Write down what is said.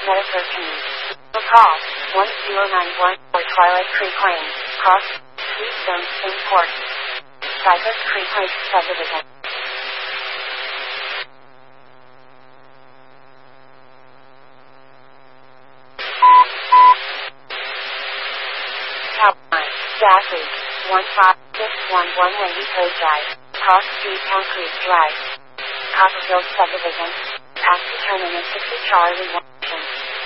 Meta 13. For call, 1091 for Twilight Creek Lane, Cross, Sweetstone, Import. Cypress Creek Lake Subdivision. Cowline, Gas 15611 Wendy Code Drive, Cross Street, Town Creek Drive. Copperfield Subdivision. Taxi terminus 60 Charlie 1.